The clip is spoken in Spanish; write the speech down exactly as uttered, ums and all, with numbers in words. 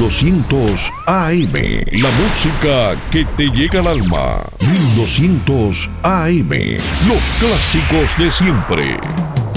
doscientos A M. La música que te llega al alma. mil doscientos A M. Los clásicos de siempre.